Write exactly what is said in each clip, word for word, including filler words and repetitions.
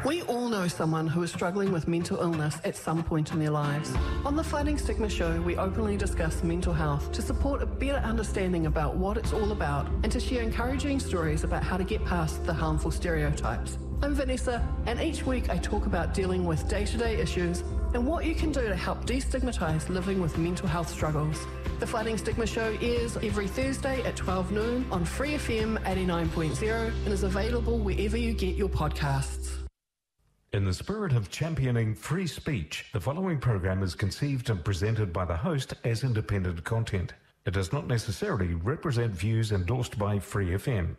We all know someone who is struggling with mental illness at some point in their lives. On the Fighting Stigma Show, we openly discuss mental health to support a better understanding about what it's all about and to share encouraging stories about how to get past the harmful stereotypes. I'm Vanessa, and each week I talk about dealing with day-to-day issues and what you can do to help destigmatise living with mental health struggles. The Fighting Stigma Show airs every Thursday at twelve noon on Free F M eighty-nine point zero and is available wherever you get your podcasts. In the spirit of championing free speech, the following program is conceived and presented by the host as independent content. It does not necessarily represent views endorsed by Free F M.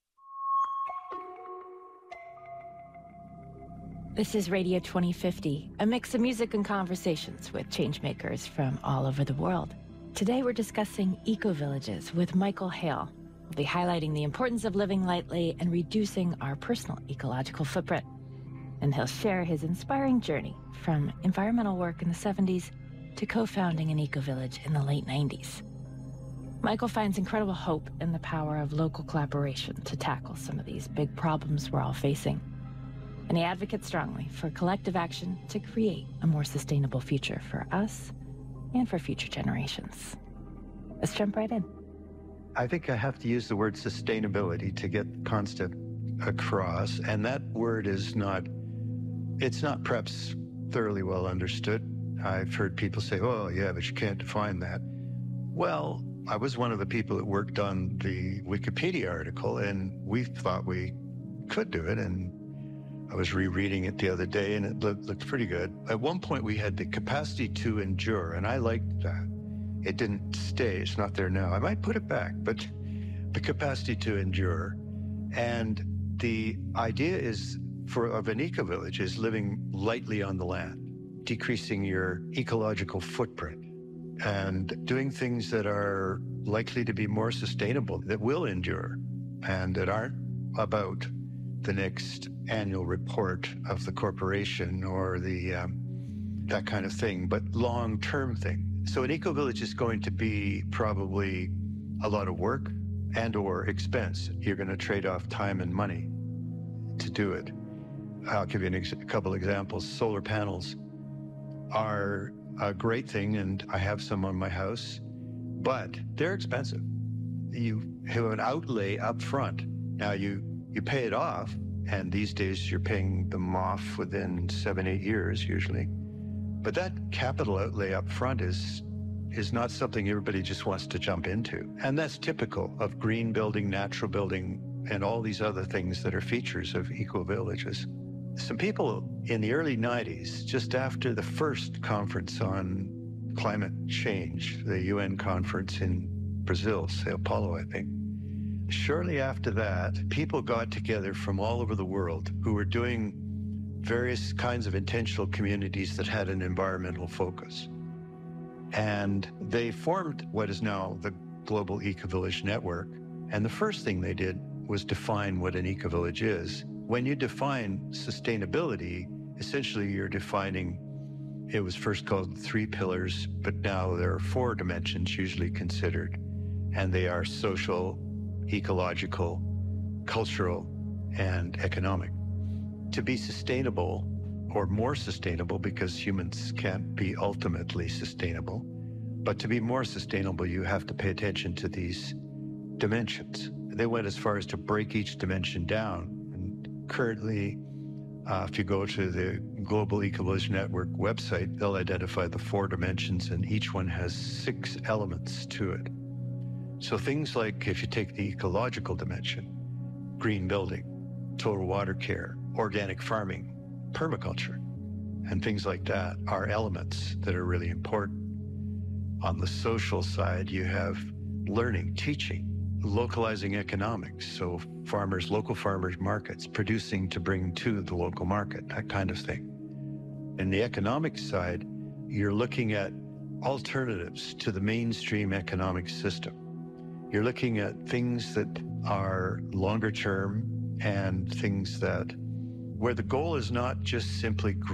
This is Radio twenty fifty, a mix of music and conversations with changemakers from all over the world. Today we're discussing eco-villages with Michael Hale. We'll be highlighting the importance of living lightly and reducing our personal ecological footprint. And he'll share his inspiring journey from environmental work in the seventies to co-founding an eco-village in the late nineties. Michael finds incredible hope in the power of local collaboration to tackle some of these big problems we're all facing. And he advocates strongly for collective action to create a more sustainable future for us and for future generations. Let's jump right in. I think I have to use the word sustainability to get the concept across, and that word is not, it's not perhaps thoroughly well understood. I've heard people say, oh, yeah, but you can't define that. Well, I was one of the people that worked on the Wikipedia article, and we thought we could do it, and I was rereading it the other day, and it looked, looked pretty good. At one point, we had the capacity to endure, and I liked that. It didn't stay. It's not there now. I might put it back, but the capacity to endure. And the idea is for of an eco-village is living lightly on the land, decreasing your ecological footprint, and doing things that are likely to be more sustainable, that will endure, and that aren't about the next annual report of the corporation or the um, that kind of thing, but long-term thing. So an eco-village is going to be probably a lot of work and or expense. You're going to trade off time and money to do it. I'll give you an ex- a couple examples. Solar panels are a great thing, and I have some on my house, but they're expensive. You have an outlay up front. Now you, you pay it off, and these days you're paying them off within seven, eight years usually. But that capital outlay up front is is not something everybody just wants to jump into. And that's typical of green building, natural building, and all these other things that are features of eco-villages. Some people in the early nineties, just after the first conference on climate change, the U N conference in Brazil, Sao Paulo, I think, shortly after that, people got together from all over the world who were doing various kinds of intentional communities that had an environmental focus. And they formed what is now the Global Eco-Village Network. And the first thing they did was define what an eco-village is. When you define sustainability, essentially you're defining, it was first called three pillars, but now there are four dimensions usually considered. And they are social, ecological, cultural, and economic. To be sustainable, or more sustainable, because humans can't be ultimately sustainable, but to be more sustainable, you have to pay attention to these dimensions. They went as far as to break each dimension down. And currently, uh, if you go to the Global Eco-Village Network website, they'll identify the four dimensions, and each one has six elements to it. So things like, if you take the ecological dimension, green building, total water care, organic farming, permaculture, and things like that are elements that are really important. On the social side, you have learning, teaching, localizing economics, so farmers, local farmers markets, producing to bring to the local market, that kind of thing. In the economic side, you're looking at alternatives to the mainstream economic system. You're looking at things that are longer term and things that where the goal is not just simply